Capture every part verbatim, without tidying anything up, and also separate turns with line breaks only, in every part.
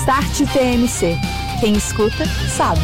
Start T M C. Quem escuta, sabe.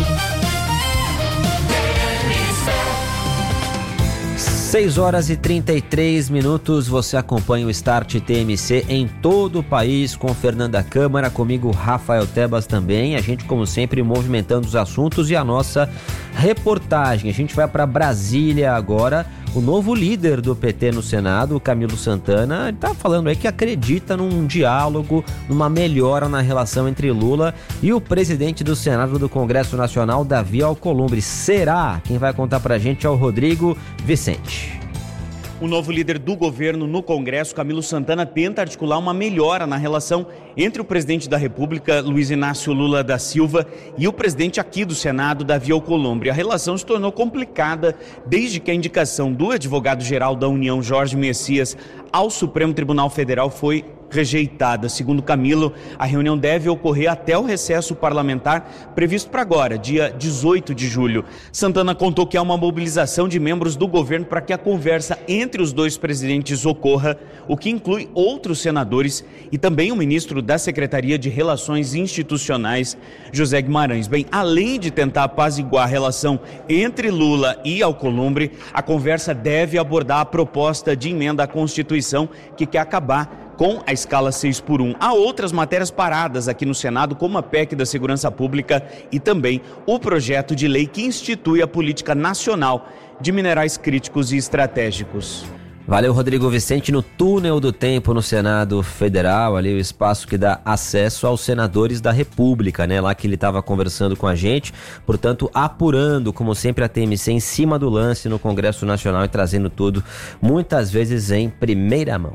seis horas e trinta e três minutos, você acompanha o Start T M C em todo o país com Fernanda Câmara, comigo Rafael Tebas também, a gente como sempre movimentando os assuntos e a nossa reportagem. A gente vai para Brasília agora. O novo líder do P T no Senado, o Camilo Santana, está falando aí que acredita num diálogo, numa melhora na relação entre Lula e o presidente do Senado do Congresso Nacional, Davi Alcolumbre. Será? Quem vai contar pra gente é o Rodrigo Vicente.
O novo líder do governo no Congresso, Camilo Santana, tenta articular uma melhora na relação entre o presidente da República, Luiz Inácio Lula da Silva, e o presidente aqui do Senado, Davi Alcolumbre. A relação se tornou complicada desde que a indicação do advogado-geral da União, Jorge Messias, ao Supremo Tribunal Federal foi rejeitada. Segundo Camilo, a reunião deve ocorrer até o recesso parlamentar previsto para agora, dia dezoito de julho. Santana contou que há uma mobilização de membros do governo para que a conversa entre os dois presidentes ocorra, o que inclui outros senadores e também o ministro da Secretaria de Relações Institucionais, José Guimarães. Bem, além de tentar apaziguar a relação entre Lula e Alcolumbre, a conversa deve abordar a proposta de emenda à Constituição que quer acabar com a escala seis por um. Há outras matérias paradas aqui no Senado, como a P E C da Segurança Pública e também o projeto de lei que institui a Política Nacional de Minerais Críticos e Estratégicos.
Valeu, Rodrigo Vicente. No túnel do tempo no Senado Federal, ali o espaço que dá acesso aos senadores da República, né? Lá que ele estava conversando com a gente, portanto, apurando, como sempre, a T M C em cima do lance no Congresso Nacional e trazendo tudo, muitas vezes, em primeira mão.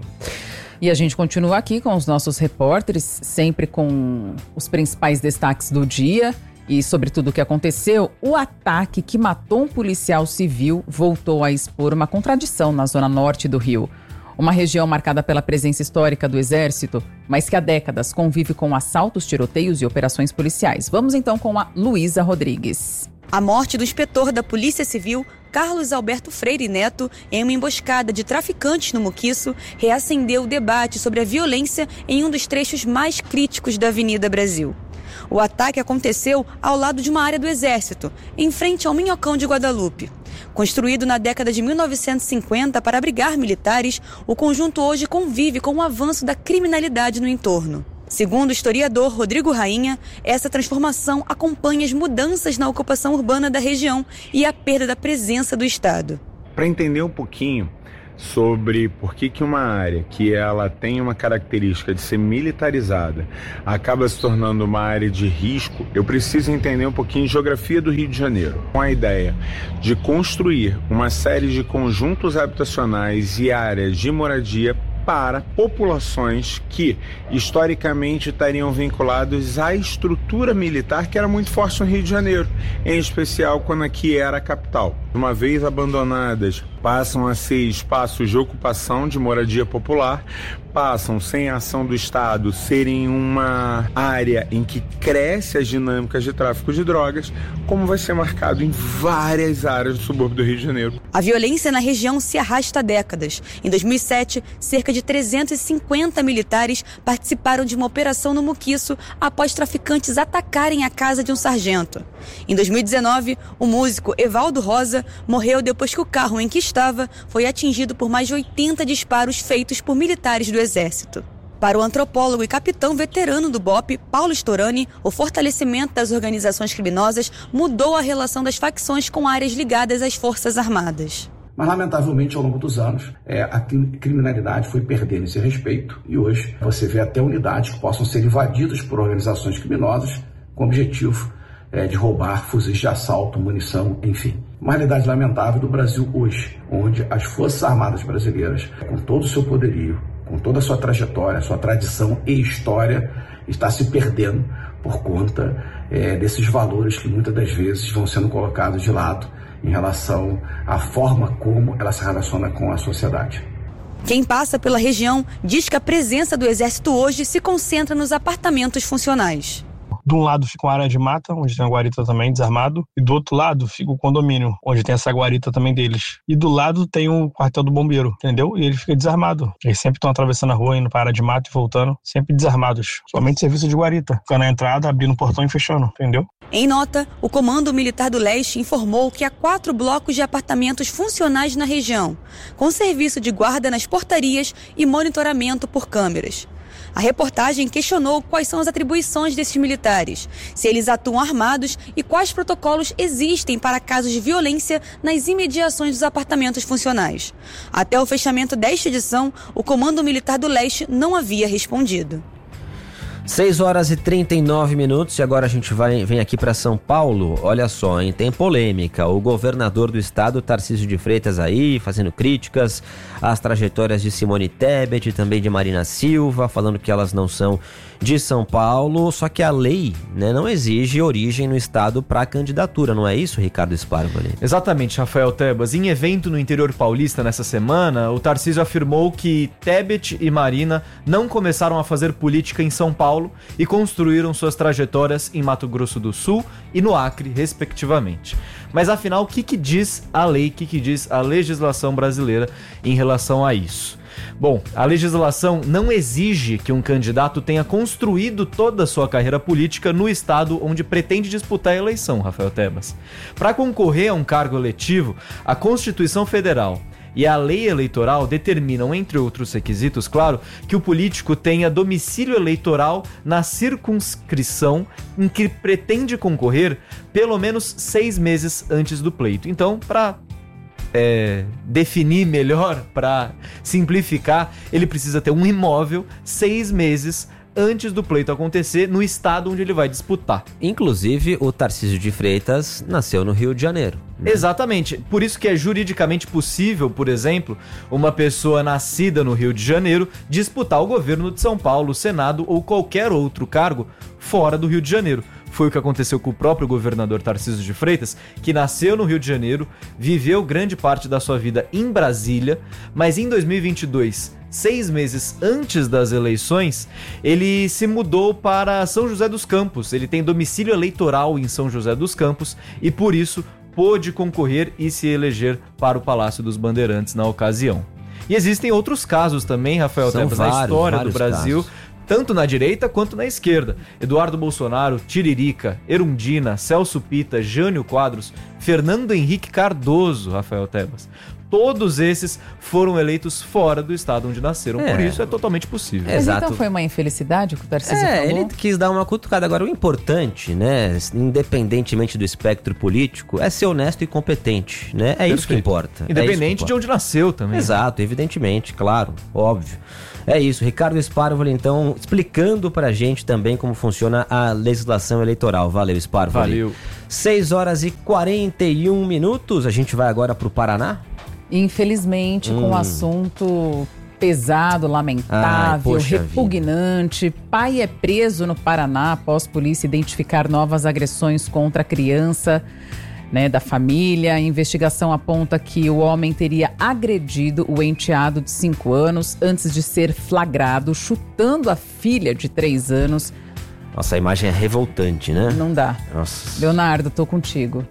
E a gente continua aqui com os nossos repórteres, sempre com os principais destaques do dia e sobre tudo o que aconteceu. O ataque que matou um policial civil voltou a expor uma contradição na zona norte do Rio. Uma região marcada pela presença histórica do Exército, mas que há décadas convive com assaltos, tiroteios e operações policiais. Vamos então com a Luísa Rodrigues.
A morte do inspetor da Polícia Civil, Carlos Alberto Freire Neto, em uma emboscada de traficantes no Muquiço, reacendeu o debate sobre a violência em um dos trechos mais críticos da Avenida Brasil. O ataque aconteceu ao lado de uma área do Exército, em frente ao Minhocão de Guadalupe. Construído na década de mil novecentos e cinquenta para abrigar militares, o conjunto hoje convive com o avanço da criminalidade no entorno. Segundo o historiador Rodrigo Rainha, essa transformação acompanha as mudanças na ocupação urbana da região e a perda da presença do Estado.
Para entender um pouquinho sobre por que, que uma área que ela tem uma característica de ser militarizada acaba se tornando uma área de risco, eu preciso entender um pouquinho de geografia do Rio de Janeiro, com a ideia de construir uma série de conjuntos habitacionais e áreas de moradia para populações que historicamente estariam vinculados à estrutura militar que era muito forte no Rio de Janeiro, em especial quando aqui era a capital. Uma vez abandonadas, passam a ser espaços de ocupação de moradia popular, passam, sem a ação do Estado, serem uma área em que cresce as dinâmicas de tráfico de drogas, como vai ser marcado em várias áreas do subúrbio do Rio de Janeiro.
A violência na região se arrasta há décadas. Em dois mil e sete, cerca de trezentos e cinquenta militares participaram de uma operação no Muquiço após traficantes atacarem a casa de um sargento. Em dois mil e dezenove, o músico Evaldo Rosa morreu depois que o carro em que estava foi atingido por mais de oitenta disparos feitos por militares do Exército. Para o antropólogo e capitão veterano do B O P, Paulo Storani, o fortalecimento das organizações criminosas mudou a relação das facções com áreas ligadas às Forças Armadas.
Mas, lamentavelmente, ao longo dos anos, é, a criminalidade foi perdendo esse respeito e hoje você vê até unidades que possam ser invadidas por organizações criminosas com o objetivo é, de roubar fuzis de assalto, munição, enfim. Uma realidade lamentável do Brasil hoje, onde as Forças Armadas brasileiras, com todo o seu poderio, com toda a sua trajetória, sua tradição e história, está se perdendo por conta é, desses valores que muitas das vezes vão sendo colocados de lado em relação à forma como ela se relaciona com a sociedade.
Quem passa pela região diz que a presença do Exército hoje se concentra nos apartamentos funcionais.
De um lado fica uma área de mata, onde tem uma guarita também, desarmado, e do outro lado fica o condomínio, onde tem essa guarita também deles. E do lado tem o quartel do bombeiro, entendeu? E ele fica desarmado. Eles sempre estão atravessando a rua, indo para a área de mata e voltando, sempre desarmados. Somente serviço de guarita, ficando na entrada, abrindo o portão e fechando, entendeu?
Em nota, o Comando Militar do Leste informou que há quatro blocos de apartamentos funcionais na região, com serviço de guarda nas portarias e monitoramento por câmeras. A reportagem questionou quais são as atribuições desses militares, se eles atuam armados e quais protocolos existem para casos de violência nas imediações dos apartamentos funcionais. Até o fechamento desta edição, o Comando Militar do Leste não havia respondido.
seis horas e trinta e nove minutos e agora a gente vai, vem aqui para São Paulo. Olha só, hein, tem polêmica. O governador do estado, Tarcísio de Freitas, aí fazendo críticas às trajetórias de Simone Tebet e também de Marina Silva, falando que elas não são de São Paulo, só que a lei, né, não exige origem no estado para candidatura, não é isso, Ricardo Sparvoli?
Exatamente, Rafael Tebas. Em evento no interior paulista nessa semana, o Tarcísio afirmou que Tebet e Marina não começaram a fazer política em São Paulo e construíram suas trajetórias em Mato Grosso do Sul e no Acre, respectivamente. Mas afinal, o que, que diz a lei, o que, que diz a legislação brasileira em relação a isso? Bom, a legislação não exige que um candidato tenha construído toda a sua carreira política no estado onde pretende disputar a eleição, Rafael Tebas. Para concorrer a um cargo eletivo, a Constituição Federal e a lei eleitoral determinam, entre outros requisitos, claro, que o político tenha domicílio eleitoral na circunscrição em que pretende concorrer pelo menos seis meses antes do pleito. Então, para É, definir melhor, para simplificar, ele precisa ter um imóvel seis meses antes do pleito acontecer no estado onde ele vai disputar.
Inclusive, o Tarcísio de Freitas nasceu no Rio de Janeiro, né?
Exatamente. Por isso que é juridicamente possível, por exemplo, uma pessoa nascida no Rio de Janeiro disputar o governo de São Paulo, o Senado ou qualquer outro cargo fora do Rio de Janeiro. Foi o que aconteceu com o próprio governador Tarcísio de Freitas, que nasceu no Rio de Janeiro, viveu grande parte da sua vida em Brasília, mas em dois mil e vinte e dois, seis meses antes das eleições, ele se mudou para São José dos Campos. Ele tem domicílio eleitoral em São José dos Campos e, por isso, pôde concorrer e se eleger para o Palácio dos Bandeirantes na ocasião. E existem outros casos também, Rafael Tebas, na história do Brasil, casos. Tanto na direita quanto na esquerda. Eduardo Bolsonaro, Tiririca, Erundina, Celso Pitta, Jânio Quadros, Fernando Henrique Cardoso, Rafael Tebas. Todos esses foram eleitos fora do estado onde nasceram, é. Por isso é totalmente possível.
Mas
Exato.
Então foi uma infelicidade que o Tarcísio
é,
falou?
Ele quis dar uma cutucada. Agora, o importante, né, independentemente do espectro político, é ser honesto e competente, né? É Perfeito. Isso que importa.
Independente
é
de onde nasceu também.
Exato, evidentemente, claro, óbvio. É isso, Ricardo Sparvoli, então, explicando pra gente também como funciona a legislação eleitoral. Valeu, Sparvoli.
Valeu.
seis horas e quarenta e um minutos, a gente vai agora pro Paraná?
Infelizmente, hum. com um assunto pesado, lamentável, Ai, repugnante. Vida. Pai é preso no Paraná após polícia identificar novas agressões contra a criança, né, da família. A investigação aponta que o homem teria agredido o enteado de cinco anos antes de ser flagrado chutando a filha de três anos.
Nossa, a imagem é revoltante, né?
Não dá.
Nossa.
Leonardo, tô contigo.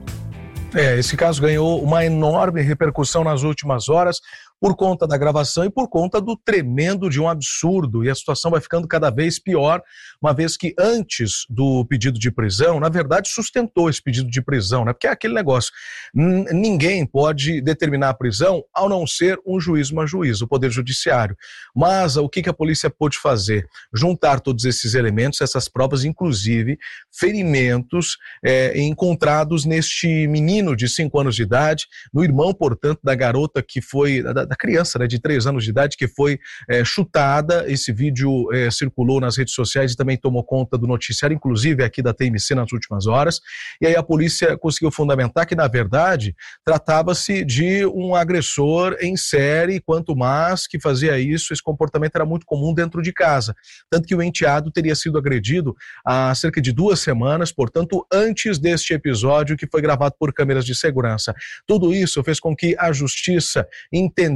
É, esse caso ganhou uma enorme repercussão nas últimas horas por conta da gravação e por conta do tremendo de um absurdo. E a situação vai ficando cada vez pior, uma vez que antes do pedido de prisão, na verdade sustentou esse pedido de prisão, né? Porque é aquele negócio, n- ninguém pode determinar a prisão ao não ser um juiz, uma juíza, o Poder Judiciário. Mas o que, que a polícia pôde fazer? Juntar todos esses elementos, essas provas, inclusive ferimentos é, encontrados neste menino de cinco anos de idade, no irmão, portanto, da garota que foi... Da, da criança, né, de três anos de idade, que foi é, chutada. Esse vídeo é, circulou nas redes sociais e também tomou conta do noticiário, inclusive aqui da T M C nas últimas horas. E aí a polícia conseguiu fundamentar que, na verdade, tratava-se de um agressor em série, quanto mais que fazia isso, esse comportamento era muito comum dentro de casa. Tanto que o enteado teria sido agredido há cerca de duas semanas, portanto, antes deste episódio que foi gravado por câmeras de segurança. Tudo isso fez com que a justiça entendesse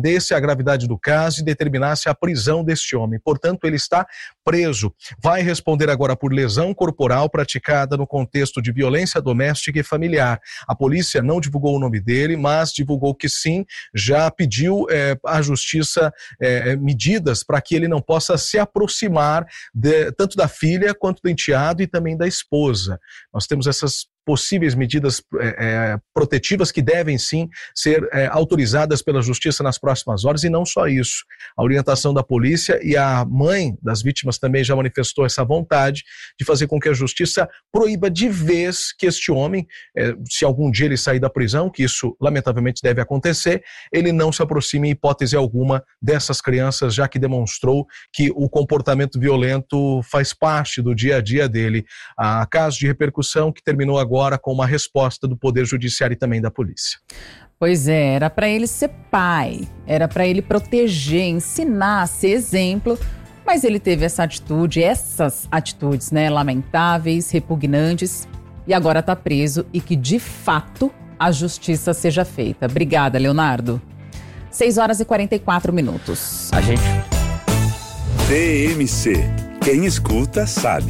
entendesse a gravidade do caso e determinasse a prisão deste homem. Portanto, ele está preso. Vai responder agora por lesão corporal praticada no contexto de violência doméstica e familiar. A polícia não divulgou o nome dele, mas divulgou que sim, já pediu é, à justiça é, medidas para que ele não possa se aproximar de, tanto da filha quanto do enteado e também da esposa. Nós temos essas possíveis medidas é, protetivas que devem sim ser é, autorizadas pela justiça nas próximas horas, e não só isso. A orientação da polícia, e a mãe das vítimas também já manifestou essa vontade de fazer com que a justiça proíba de vez que este homem, é, se algum dia ele sair da prisão, que isso lamentavelmente deve acontecer, ele não se aproxime em hipótese alguma dessas crianças, já que demonstrou que o comportamento violento faz parte do dia a dia dele. Há casos de repercussão que terminou agora agora com uma resposta do Poder Judiciário e também da polícia.
Pois é, era para ele ser pai, era para ele proteger, ensinar, ser exemplo, mas ele teve essa atitude, essas atitudes, né, lamentáveis, repugnantes, e agora está preso e que, de fato, a justiça seja feita. Obrigada, Leonardo. seis horas e quarenta e quatro minutos.
A gente...
T M C. Quem escuta, sabe.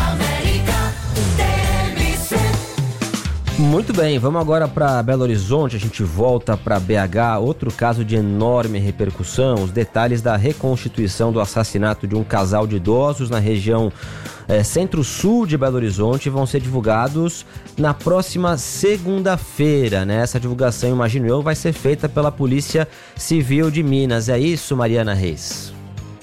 Muito bem, vamos agora para Belo Horizonte, a gente volta para B H, outro caso de enorme repercussão, os detalhes da reconstituição do assassinato de um casal de idosos na região é, centro-sul de Belo Horizonte vão ser divulgados na próxima segunda-feira, né? Essa divulgação, imagino eu, vai ser feita pela Polícia Civil de Minas, é isso, Mariana Reis?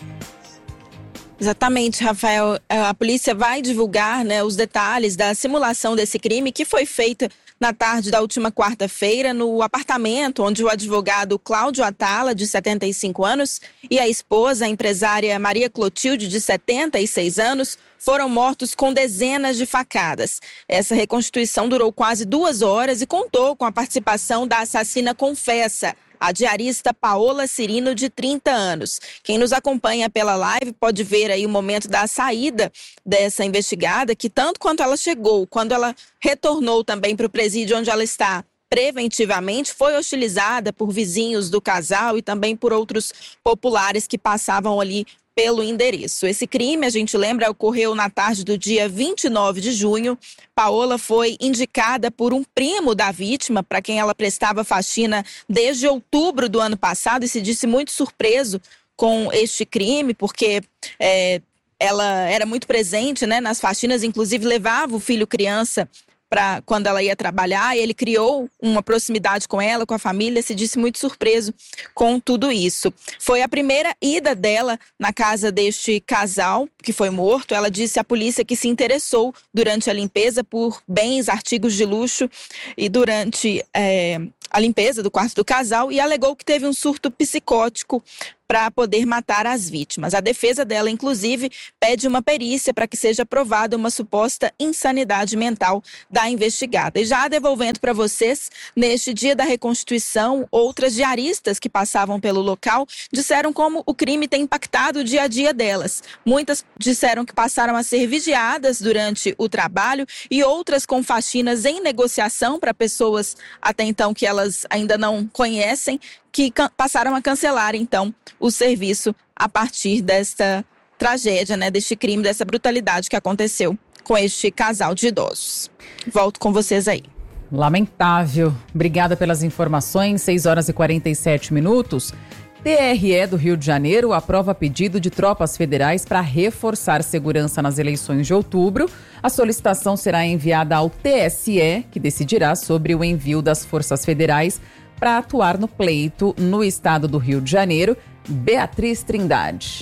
Exatamente, Rafael. A polícia vai divulgar, né, os detalhes da simulação desse crime que foi feita na tarde da última quarta-feira no apartamento onde o advogado Cláudio Atala, de setenta e cinco anos, e a esposa, a empresária Maria Clotilde, de setenta e seis anos, foram mortos com dezenas de facadas. Essa reconstituição durou quase duas horas e contou com a participação da assassina confessa, a diarista Paola Cirino, de trinta anos. Quem nos acompanha pela live pode ver aí o momento da saída dessa investigada, que tanto quanto ela chegou, quando ela retornou também para o presídio onde ela está preventivamente, foi hostilizada por vizinhos do casal e também por outros populares que passavam ali pelo endereço. Esse crime, a gente lembra, ocorreu na tarde do dia vinte e nove de junho. Paola foi indicada por um primo da vítima, para quem ela prestava faxina desde outubro do ano passado, e se disse muito surpreso com este crime, porque é, ela era muito presente, né, nas faxinas, inclusive levava o filho criança para quando ela ia trabalhar, e ele criou uma proximidade com ela, com a família, se disse muito surpreso com tudo isso. Foi a primeira ida dela na casa deste casal que foi morto. Ela disse à polícia que se interessou durante a limpeza por bens, artigos de luxo e durante é, a limpeza do quarto do casal, e alegou que teve um surto psicótico para poder matar as vítimas. A defesa dela, inclusive, pede uma perícia para que seja provada uma suposta insanidade mental da investigada. E já devolvendo para vocês, neste dia da reconstituição, outras diaristas que passavam pelo local disseram como o crime tem impactado o dia a dia delas. Muitas disseram que passaram a ser vigiadas durante o trabalho e outras com faxinas em negociação para pessoas até então que elas ainda não conhecem, que passaram a cancelar, então, o serviço a partir desta tragédia, né, deste crime, dessa brutalidade que aconteceu com este casal de idosos. Volto com vocês aí.
Lamentável. Obrigada pelas informações. seis horas e quarenta e sete minutos. T R E do Rio de Janeiro aprova pedido de tropas federais para reforçar segurança nas eleições de outubro. A solicitação será enviada ao T S E, que decidirá sobre o envio das forças federais para atuar no pleito no estado do Rio de Janeiro. Beatriz Trindade.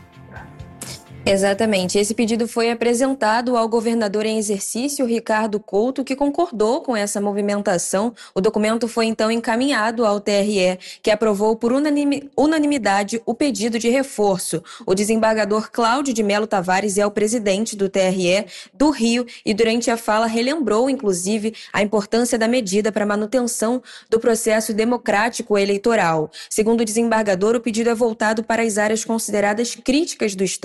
Exatamente. Esse pedido foi apresentado ao governador em exercício, Ricardo Couto, que concordou com essa movimentação. O documento foi então encaminhado ao T R E, que aprovou por unanimidade o pedido de reforço. O desembargador Cláudio de Melo Tavares é o presidente do T R E do Rio e durante a fala relembrou, inclusive, a importância da medida para a manutenção do processo democrático eleitoral. Segundo o desembargador, o pedido é voltado para as áreas consideradas críticas do Estado,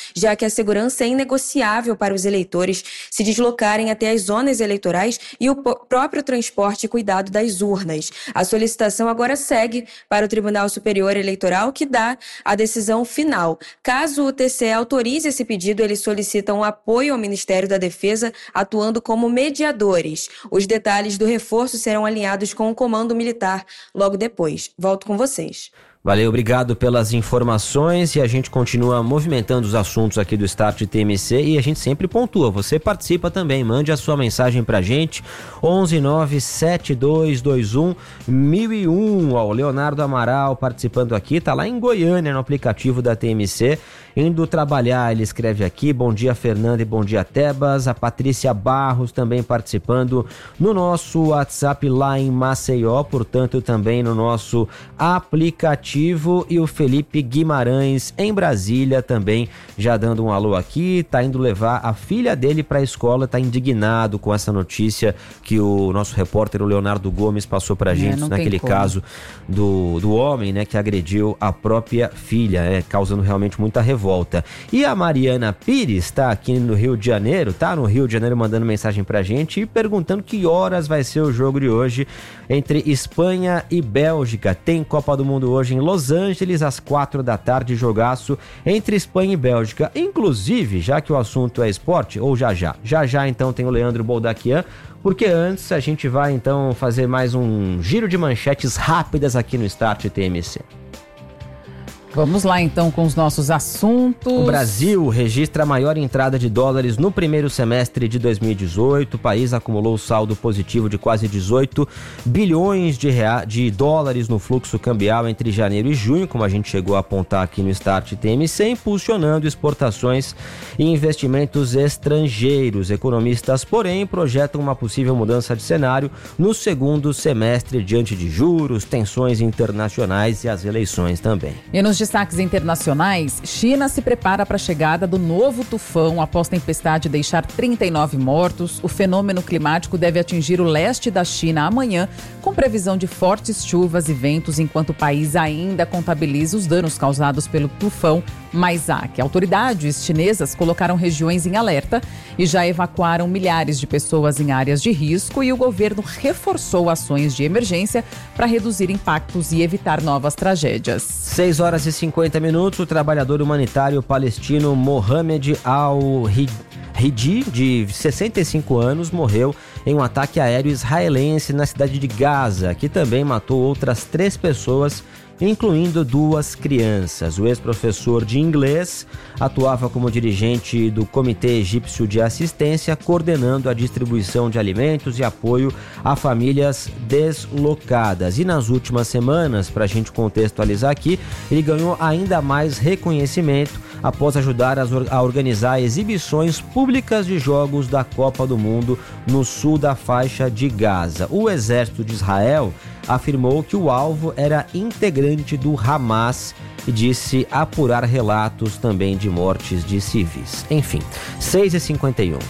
já que a segurança é inegociável para os eleitores se deslocarem até as zonas eleitorais e o próprio transporte e cuidado das urnas. A solicitação agora segue para o Tribunal Superior Eleitoral, que dá a decisão final. Caso o T C E autorize esse pedido, eles solicitam apoio ao Ministério da Defesa, atuando como mediadores. Os detalhes do reforço serão alinhados com o Comando Militar logo depois. Volto com vocês.
Valeu, obrigado pelas informações e a gente continua movimentando os assuntos aqui do Start T M C e a gente sempre pontua, você participa também, mande a sua mensagem pra gente, onze nove sete dois dois um mil e um, ó, o Leonardo Amaral participando aqui, tá lá em Goiânia no aplicativo da T M C, indo trabalhar, ele escreve aqui, bom dia Fernanda e bom dia Tebas, a Patrícia Barros também participando no nosso WhatsApp lá em Maceió, portanto também no nosso aplicativo, e o Felipe Guimarães em Brasília também já dando um alô aqui, tá indo levar a filha dele para a escola, tá indignado com essa notícia que o nosso repórter o Leonardo Gomes passou pra gente, é, naquele caso do, do homem, né, que agrediu a própria filha, é, causando realmente muita revolta. E a Mariana Pires tá aqui no Rio de Janeiro, tá no Rio de Janeiro mandando mensagem pra gente e perguntando que horas vai ser o jogo de hoje entre Espanha e Bélgica. Tem Copa do Mundo hoje em Los Angeles, às quatro da tarde, jogaço entre Espanha e Bélgica. Inclusive, já que o assunto é esporte, ou já já, já já então tem o Leandro Boldaquian, porque antes a gente vai então fazer mais um giro de manchetes rápidas aqui no Start T M C.
Vamos lá então com os nossos assuntos.
O Brasil registra a maior entrada de dólares no primeiro semestre de dois mil e dezoito. O país acumulou saldo positivo de quase dezoito bilhões de, rea... de dólares no fluxo cambial entre janeiro e junho, como a gente chegou a apontar aqui no Start T M C, impulsionando exportações e investimentos estrangeiros. Economistas, porém, projetam uma possível mudança de cenário no segundo semestre diante de juros, tensões internacionais e as eleições também.
E nos destaques internacionais, China se prepara para a chegada do novo tufão após tempestade deixar trinta e nove mortos. O fenômeno climático deve atingir o leste da China amanhã, com previsão de fortes chuvas e ventos, enquanto o país ainda contabiliza os danos causados pelo tufão Maisak. Autoridades chinesas colocaram regiões em alerta e já evacuaram milhares de pessoas em áreas de risco, e o governo reforçou ações de emergência para reduzir impactos e evitar novas tragédias.
seis horas e cinquenta minutos, o trabalhador humanitário palestino Mohamed Al-Hidi, de sessenta e cinco anos, morreu em um ataque aéreo israelense na cidade de Gaza, que também matou outras três pessoas, incluindo duas crianças. O ex-professor de inglês atuava como dirigente do Comitê Egípcio de Assistência, coordenando a distribuição de alimentos e apoio a famílias deslocadas. E nas últimas semanas, para a gente contextualizar aqui, ele ganhou ainda mais reconhecimento após ajudar a organizar exibições públicas de jogos da Copa do Mundo no sul da faixa de Gaza. O exército de Israel afirmou que o alvo era integrante do Hamas e disse apurar relatos também de mortes de civis. Enfim, seis e cinquenta e um.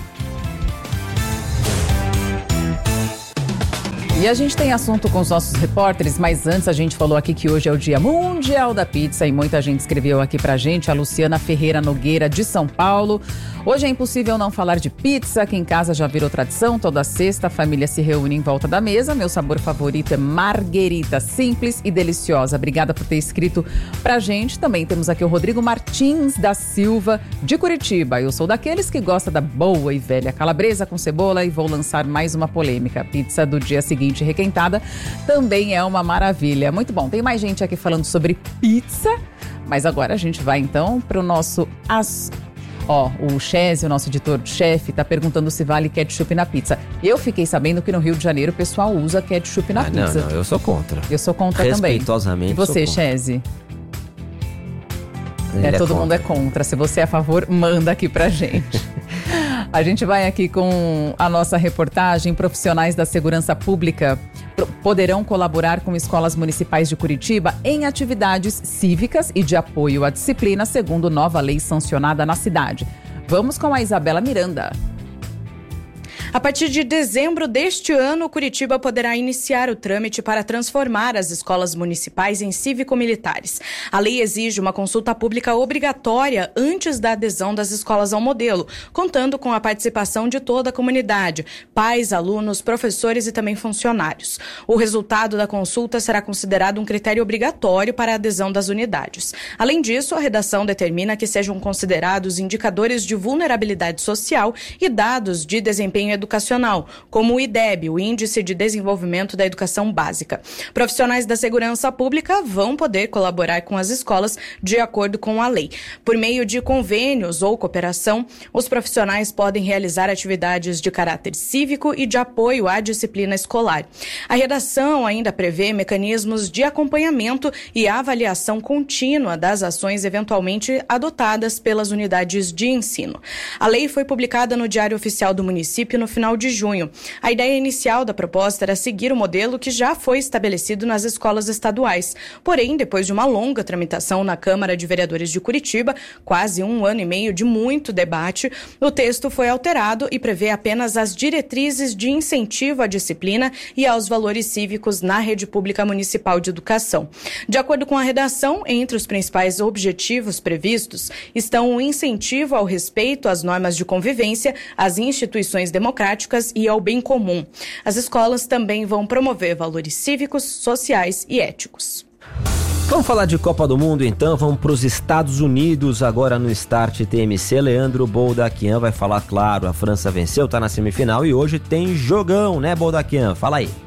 E a gente tem assunto com os nossos repórteres, mas antes a gente falou aqui que hoje é o Dia Mundial da Pizza e muita gente escreveu aqui pra gente, a Luciana Ferreira Nogueira de São Paulo. Hoje é impossível não falar de pizza, que em casa já virou tradição, toda sexta a família se reúne em volta da mesa. Meu sabor favorito é marguerita, simples e deliciosa. Obrigada por ter escrito pra gente. Também temos aqui o Rodrigo Martins da Silva, de Curitiba. Eu sou daqueles que gosta da boa e velha calabresa com cebola e vou lançar mais uma polêmica. A pizza do dia seguinte requentada também é uma maravilha. Muito bom, tem mais gente aqui falando sobre pizza, mas agora a gente vai então para o nosso... As... Ó, o Chese, o nosso editor-chefe, tá perguntando se vale ketchup na pizza. Eu fiquei sabendo que no Rio de Janeiro o pessoal usa ketchup na
ah,
pizza.
Não, não, eu sou contra.
Eu sou contra também.
Respeitosamente.
E você, Chese? É, todo mundo é contra. Se você é a favor, manda aqui pra gente. A gente vai aqui com a nossa reportagem. Profissionais da segurança pública poderão colaborar com escolas municipais de Curitiba em atividades cívicas e de apoio à disciplina, segundo nova lei sancionada na cidade. Vamos com a Isabela Miranda.
A partir de dezembro deste ano, Curitiba poderá iniciar o trâmite para transformar as escolas municipais em cívico-militares. A lei exige uma consulta pública obrigatória antes da adesão das escolas ao modelo, contando com a participação de toda a comunidade, pais, alunos, professores e também funcionários. O resultado da consulta será considerado um critério obrigatório para a adesão das unidades. Além disso, a redação determina que sejam considerados indicadores de vulnerabilidade social e dados de desempenho educacional, como o I D E B, o Índice de Desenvolvimento da Educação Básica. Profissionais da segurança pública vão poder colaborar com as escolas de acordo com a lei. Por meio de convênios ou cooperação, os profissionais podem realizar atividades de caráter cívico e de apoio à disciplina escolar. A redação ainda prevê mecanismos de acompanhamento e avaliação contínua das ações eventualmente adotadas pelas unidades de ensino. A lei foi publicada no Diário Oficial do Município no final de junho. A ideia inicial da proposta era seguir o modelo que já foi estabelecido nas escolas estaduais. Porém, depois de uma longa tramitação na Câmara de Vereadores de Curitiba, quase um ano e meio de muito debate, o texto foi alterado e prevê apenas as diretrizes de incentivo à disciplina e aos valores cívicos na rede pública municipal de educação. De acordo com a redação, entre os principais objetivos previstos estão o incentivo ao respeito às normas de convivência, às instituições democráticas e ao bem comum. As escolas também vão promover valores cívicos, sociais e éticos.
Vamos falar de Copa do Mundo então, vamos para os Estados Unidos agora no Start T M C. Leandro Boldaquian vai falar, claro, a França venceu, está na semifinal e hoje tem jogão, né, Boldaquian? Fala aí.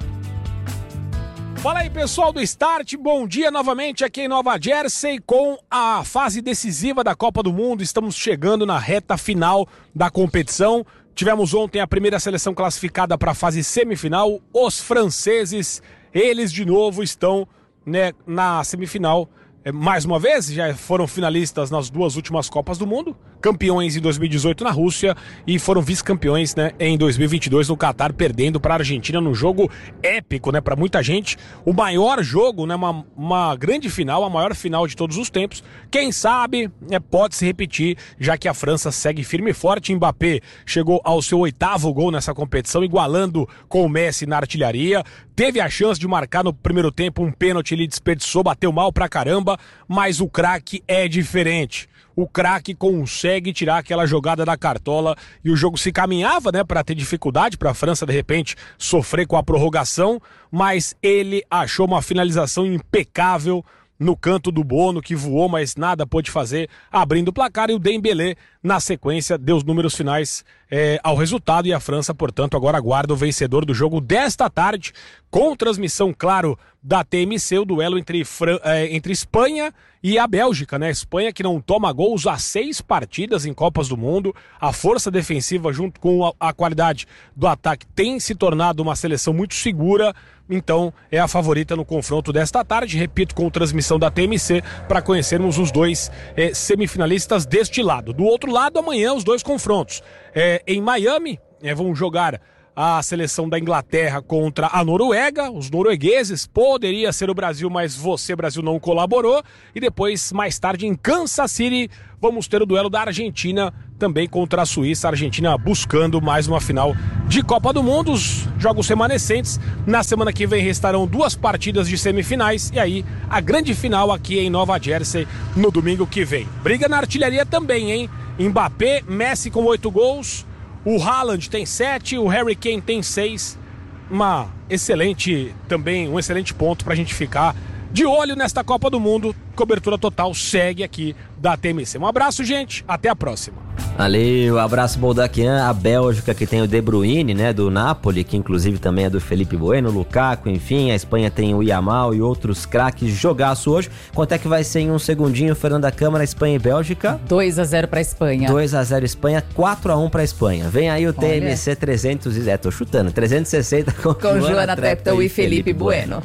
Fala aí, pessoal do Start, bom dia novamente aqui em Nova Jersey com a fase decisiva da Copa do Mundo. Estamos chegando na reta final da competição. Tivemos ontem a primeira seleção classificada para a fase semifinal, os franceses, eles de novo estão, né, na semifinal. É, mais uma vez, já foram finalistas nas duas últimas Copas do Mundo, campeões em dois mil e dezoito na Rússia e foram vice-campeões, né, em dois mil e vinte e dois no Catar, perdendo para a Argentina num jogo épico, né, para muita gente, o maior jogo, né, uma, uma grande final, a maior final de todos os tempos. Quem sabe, né, pode se repetir, já que a França segue firme e forte. Mbappé chegou ao seu oitavo gol nessa competição, igualando com o Messi na artilharia. Teve a chance de marcar no primeiro tempo um pênalti, ele desperdiçou, bateu mal pra caramba, mas o craque é diferente. O craque consegue tirar aquela jogada da cartola e o jogo se caminhava, né, para ter dificuldade, para a França de repente sofrer com a prorrogação, mas ele achou uma finalização impecável no canto do Bono, que voou, mas nada pôde fazer, abrindo o placar, e o Dembélé, na sequência, deu os números finais é, ao resultado, e a França, portanto, agora aguarda o vencedor do jogo desta tarde, com transmissão, claro, da T M C, o duelo entre, Fran... é, entre Espanha e a Bélgica, né? Espanha que não toma gols há seis partidas em Copas do Mundo, a força defensiva junto com a, a qualidade do ataque tem se tornado uma seleção muito segura, então é a favorita no confronto desta tarde, repito, com transmissão da T M C, para conhecermos os dois é, semifinalistas deste lado. Do outro lado, amanhã os dois confrontos. É, em Miami, é, vão jogar a seleção da Inglaterra contra a Noruega, os noruegueses. Poderia ser o Brasil, mas você, Brasil, não colaborou. E depois, mais tarde, em Kansas City, vamos ter o duelo da Argentina também contra a Suíça. A Argentina buscando mais uma final de Copa do Mundo. Os jogos remanescentes, na semana que vem restarão duas partidas de semifinais e aí a grande final aqui em Nova Jersey no domingo que vem. Briga na artilharia também, hein? Mbappé, Messi com oito gols, o Haaland tem sete, o Harry Kane tem seis. Uma excelente, também um excelente ponto pra gente ficar de olho nesta Copa do Mundo. Cobertura total segue aqui da T M C. Um abraço, gente, até a próxima.
Valeu, abraço, Boldaquian. A Bélgica, que tem o De Bruyne, né, do Napoli, que inclusive também é do Felipe Bueno, Lukaku, enfim. A Espanha tem o Yamal e outros craques. Jogaço hoje. Quanto é que vai ser em um segundinho, Fernanda Câmara, Espanha e Bélgica?
dois a zero pra Espanha.
dois a zero Espanha, quatro a um pra Espanha. Vem aí o T M C trezentos e... É, tô chutando. trezentos e sessenta com,
com Joana Treptow e Felipe Bueno.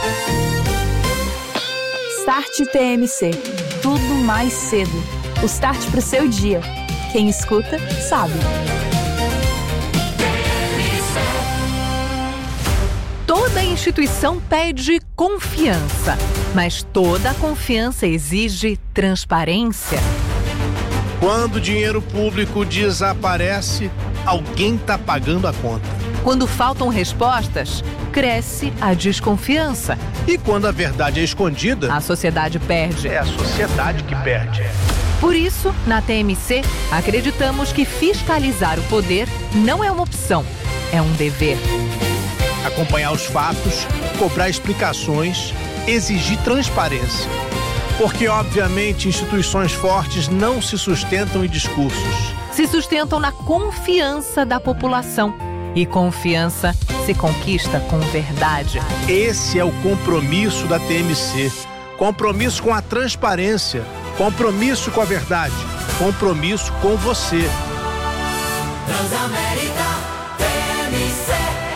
Start T M C. Tudo mais cedo. O start pro seu dia. Quem escuta, sabe.
Toda instituição pede confiança, mas toda confiança exige transparência.
Quando o dinheiro público desaparece,
alguém está pagando a conta.
Quando faltam respostas, cresce a desconfiança.
E quando a verdade é escondida,
a sociedade perde.
É a sociedade que perde.
Por isso, na T M C, acreditamos que fiscalizar o poder não é uma opção, é um dever.
Acompanhar os fatos, cobrar explicações, exigir transparência. Porque, obviamente, instituições fortes não se sustentam em discursos.
Se sustentam na confiança da população. E confiança se conquista com verdade.
Esse é o compromisso da T M C. Compromisso com a transparência. Compromisso com a verdade. Compromisso com você.
Transamérica T M C.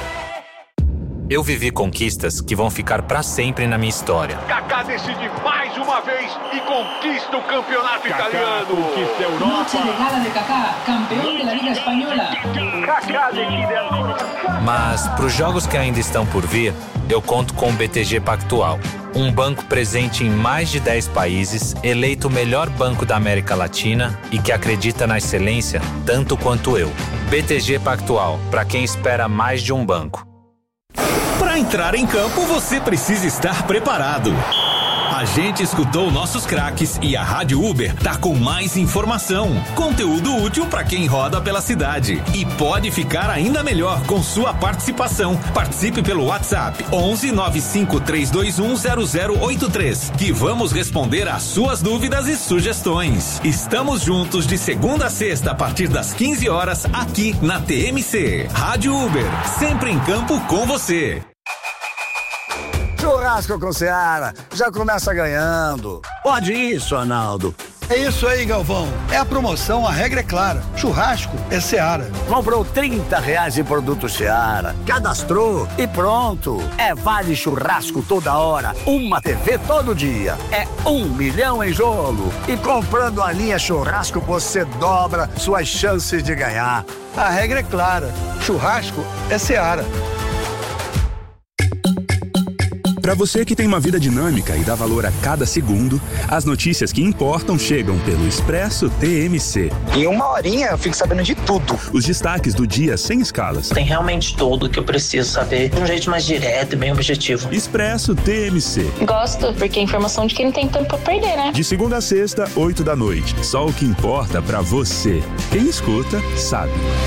Eu vivi conquistas que vão ficar pra sempre na minha história.
Kaká decide mais uma vez e conquista o campeonato
Kaká
italiano.
Conquista a Europa.
Noche de gala de Kaká, campeão da Liga Espanhola.
Kaká decide.
Mas pros jogos que ainda estão por vir, eu conto com o B T G Pactual. Um banco presente em mais de dez países, eleito o melhor banco da América Latina e que acredita na excelência tanto quanto eu. B T G Pactual, para quem espera mais de um banco.
Para entrar em campo, você precisa estar preparado. A gente escutou nossos craques e a Rádio Uber tá com mais informação, conteúdo útil para quem roda pela cidade. E pode ficar ainda melhor com sua participação. Participe pelo WhatsApp onze nove cinco três dois um zero zero oito três, que vamos responder às suas dúvidas e sugestões. Estamos juntos de segunda a sexta a partir das quinze horas aqui na T M C. Rádio Uber, sempre em campo com você.
Churrasco com Seara, já começa ganhando. Pode isso, Arnaldo.
É isso aí, Galvão. É a promoção, a regra é clara. Churrasco é Seara.
Comprou trinta reais em produto Seara, cadastrou e pronto. É vale churrasco toda hora, uma T V todo dia. É um milhão em jogo. E comprando a linha churrasco, você dobra suas chances de ganhar.
A regra é clara. Churrasco é Seara.
Para você que tem uma vida dinâmica e dá valor a cada segundo, as notícias que importam chegam pelo Expresso T M C.
Em uma horinha eu fico sabendo de tudo.
Os destaques do dia sem escalas.
Tem realmente tudo que eu preciso saber de um jeito mais direto e bem objetivo.
Expresso T M C.
Gosto, porque é informação de quem não tem tempo pra perder, né?
De segunda a sexta, oito da noite. Só o que importa pra você. Quem escuta, sabe.